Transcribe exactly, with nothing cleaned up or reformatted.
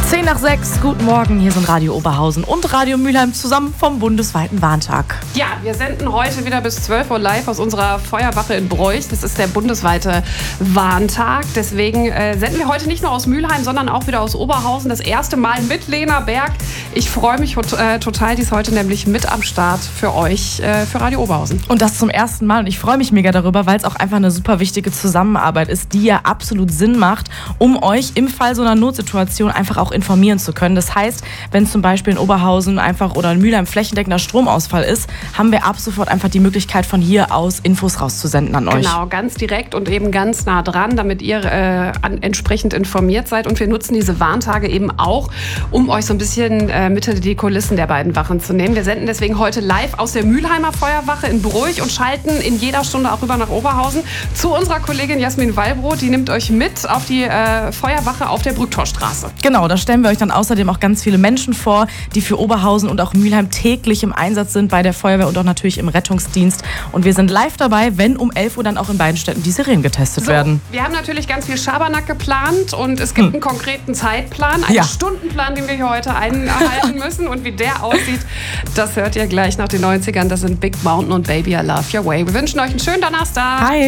zehn nach sechs, guten Morgen, hier sind Radio Oberhausen und Radio Mülheim zusammen vom bundesweiten Warntag. Ja, wir senden heute wieder bis zwölf Uhr live aus unserer Feuerwache in Broich. Das ist der bundesweite Warntag. Deswegen äh, senden wir heute nicht nur aus Mülheim, sondern auch wieder aus Oberhausen. Das erste Mal mit Lena Berg. Ich freue mich äh, total, die ist heute nämlich mit am Start für euch, äh, für Radio Oberhausen. Und das zum ersten Mal. Und ich freue mich mega darüber, weil es auch einfach eine super wichtige Zusammenarbeit ist, die ja absolut Sinn macht, um euch im Fall so einer Notsituation einfach auch informieren zu können. Das heißt, wenn zum Beispiel in Oberhausen einfach oder in Mülheim flächendeckender Stromausfall ist, haben wir ab sofort einfach die Möglichkeit, von hier aus Infos rauszusenden an euch. Genau, ganz direkt und eben ganz nah dran, damit ihr äh, an, entsprechend informiert seid. Und wir nutzen diese Warntage eben auch, um euch so ein bisschen äh, mit hinter die Kulissen der beiden Wachen zu nehmen. Wir senden deswegen heute live aus der Mülheimer Feuerwache in Broich und schalten in jeder Stunde auch rüber nach Oberhausen zu unserer Kollegin Jasmin Wallbrot. Die nimmt euch mit auf die äh, Feuerwache auf der Brücktorstraße. Genau, da stellen wir euch dann außerdem auch ganz viele Menschen vor, die für Oberhausen und auch Mülheim täglich im Einsatz sind bei der Feuerwehr und auch natürlich im Rettungsdienst. Und wir sind live dabei, wenn um elf Uhr dann auch in beiden Städten die Sirenen getestet so, werden. Wir haben natürlich ganz viel Schabernack geplant und es gibt hm. einen konkreten Zeitplan, einen ja. Stundenplan, den wir hier heute einhalten müssen. Und wie der aussieht, das hört ihr gleich nach den neunzigern. Das sind Big Mountain und Baby I Love Your Way. Wir wünschen euch einen schönen Donnerstag. Hi.